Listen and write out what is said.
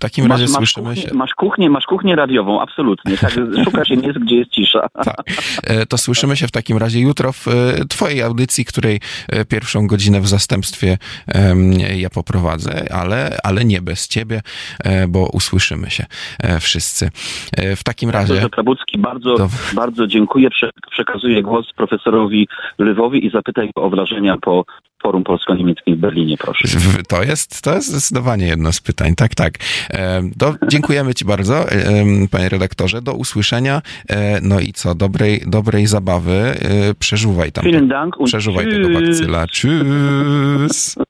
takim razie słyszymy się. Masz kuchnię radiową, absolutnie. Tak, szuka się miejsc, gdzie jest cisza. Tak. To słyszymy się w takim razie jutro w twojej audycji, której pierwszą godzinę w zastępstwie ja poprowadzę, ale nie bez ciebie, bo usłyszymy się wszyscy. W takim razie... Profesor Trabucki, bardzo dziękuję. Przekazuję głos profesorowi Lwowi i zapytaj go o wrażenia po Forum Polsko-Niemieckim w Berlinie, proszę. To jest zdecydowanie jedno z pytań. Tak. Dziękujemy ci bardzo, panie redaktorze. Do usłyszenia. No i co? Dobrej zabawy. Przeżuwaj tam. Vielen Dank und przeżuwaj tego bakcyla. Tschüss.